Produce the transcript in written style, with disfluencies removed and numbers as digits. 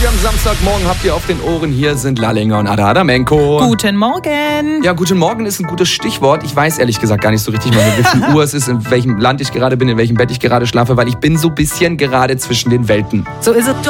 Radio am Samstagmorgen habt ihr auf den Ohren. Hier sind Lallinger und Ada Adamenko. Guten Morgen. Ja, guten Morgen ist ein gutes Stichwort. Ich weiß ehrlich gesagt gar nicht so richtig, wie viel Uhr es ist, in welchem Land ich gerade bin, in welchem Bett ich gerade schlafe, weil ich bin so ein bisschen gerade zwischen den Welten. So ist es.